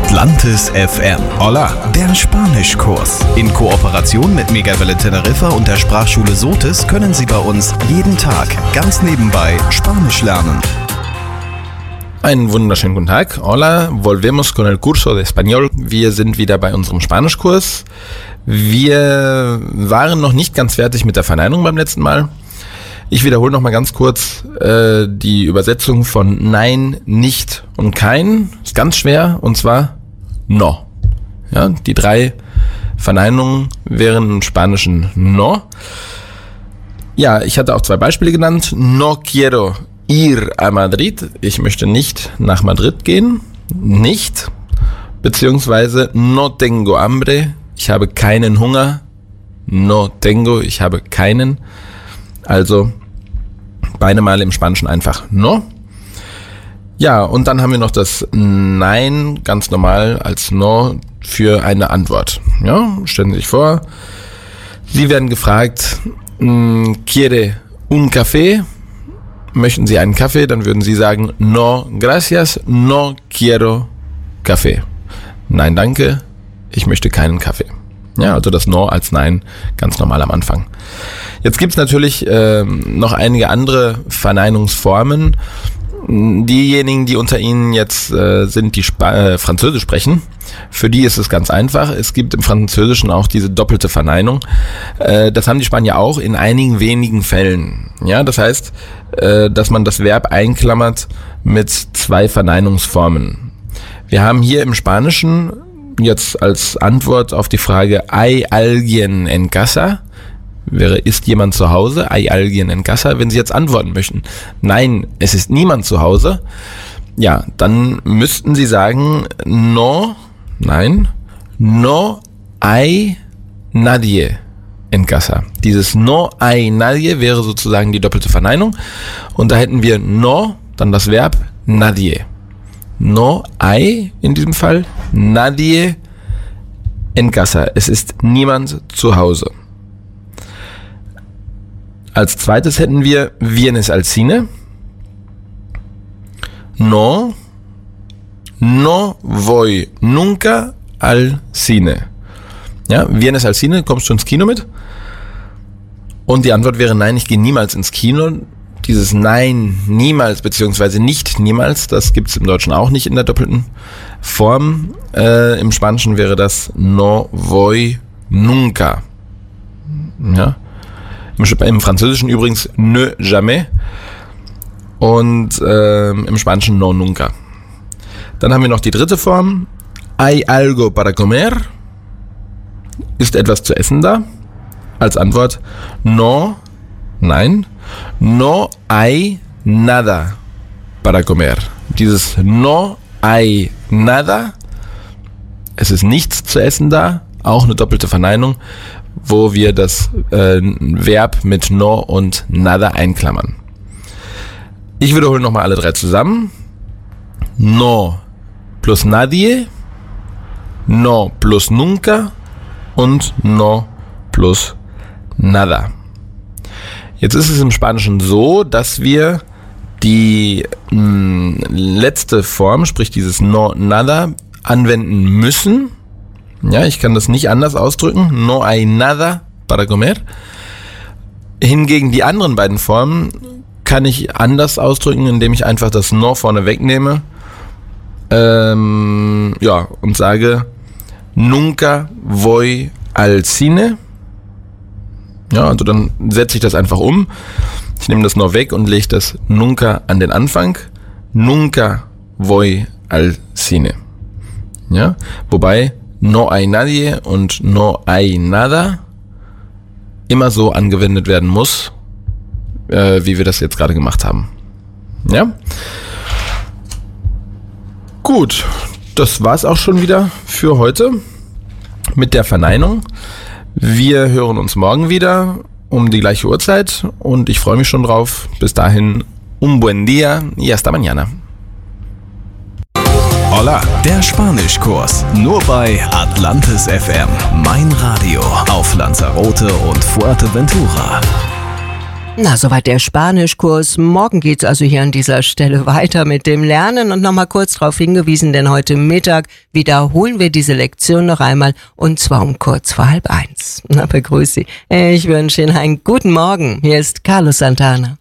Atlantis FM. Hola, der Spanischkurs. In Kooperation mit Megawelle Teneriffa und der Sprachschule Sotis können Sie bei uns jeden Tag ganz nebenbei Spanisch lernen. Einen wunderschönen guten Tag. Hola, volvemos con el curso de español. Wir sind wieder bei unserem Spanischkurs. Wir waren noch nicht ganz fertig mit der Verneinung beim letzten Mal. Ich wiederhole noch mal ganz kurz die Übersetzung von Nein, Nicht und Kein. Ist ganz schwer, und zwar No. Ja, die 3 Verneinungen wären im Spanischen No. Ja, ich hatte auch 2 Beispiele genannt. No quiero ir a Madrid. Ich möchte nicht nach Madrid gehen. Nicht. Beziehungsweise no tengo hambre. Ich habe keinen Hunger. No tengo. Ich habe keinen. Also beide Male im Spanischen einfach no. Ja, und dann haben wir noch das Nein, ganz normal als no für eine Antwort. Ja, stellen Sie sich vor, Sie werden gefragt, ¿quiere un café? Möchten Sie einen Kaffee? Dann würden Sie sagen, no, gracias, no quiero café. Nein, danke, ich möchte keinen Kaffee. Ja, also das No als Nein, ganz normal am Anfang. Jetzt gibt's natürlich noch einige andere Verneinungsformen. Diejenigen, die unter Ihnen jetzt sind, die Französisch sprechen, für die ist es ganz einfach. Es gibt im Französischen auch diese doppelte Verneinung. Das haben die Spanier auch in einigen wenigen Fällen. Ja, das heißt, dass man das Verb einklammert mit 2 Verneinungsformen. Wir haben hier im Spanischen jetzt als Antwort auf die Frage ¿Hay alguien en casa? Wäre, ist jemand zu Hause? ¿Hay alguien en casa? Wenn Sie jetzt antworten möchten, nein, es ist niemand zu Hause, ja, dann müssten Sie sagen, no, nein, no hay nadie en casa. Dieses no hay nadie wäre sozusagen die doppelte Verneinung. Und da hätten wir no, dann das Verb nadie. No hay, in diesem Fall, nadie en casa. Es ist niemand zu Hause. Als zweites hätten wir vienes al cine. No voy nunca al cine. Ja, vienes al cine, kommst du ins Kino mit? Und die Antwort wäre nein, ich gehe niemals ins Kino. Dieses Nein, niemals, beziehungsweise nicht niemals, das gibt es im Deutschen auch nicht in der doppelten Form. Im Spanischen wäre das no voy nunca. Ja. Im Französischen übrigens ne jamais und im Spanischen no nunca. Dann haben wir noch die dritte Form. ¿Hay algo para comer? Ist etwas zu essen da? Als Antwort no, nein. No hay nada para comer. Dieses no hay nada, es ist nichts zu essen da, auch eine doppelte Verneinung, wo wir das Verb mit no und nada einklammern. Ich wiederhole nochmal alle 3 zusammen. No plus nadie, no plus nunca und no plus nada. Jetzt ist es im Spanischen so, dass wir die letzte Form, sprich dieses no nada, anwenden müssen. Ja, ich kann das nicht anders ausdrücken. No hay nada para comer. Hingegen die anderen beiden Formen kann ich anders ausdrücken, indem ich einfach das no vorne wegnehme. Ja, und sage nunca voy al cine. Ja, also dann setze ich das einfach um. Ich nehme das no weg und lege das nunca an den Anfang. Nunca voy al cine. Ja, wobei no hay nadie und no hay nada immer so angewendet werden muss, wie wir das jetzt gerade gemacht haben. Ja? Gut, das war's auch schon wieder für heute mit der Verneinung. Wir hören uns morgen wieder um die gleiche Uhrzeit und ich freue mich schon drauf. Bis dahin, un buen día y hasta mañana. Hola, der Spanischkurs. Nur bei Atlantis FM. Mein Radio auf Lanzarote und Fuerteventura. Na, soweit der Spanischkurs. Morgen geht's also hier an dieser Stelle weiter mit dem Lernen und nochmal kurz darauf hingewiesen, denn heute Mittag wiederholen wir diese Lektion noch einmal und zwar um kurz vor 12:30. Na, begrüß Sie. Ich wünsche Ihnen einen guten Morgen. Hier ist Carlos Santana.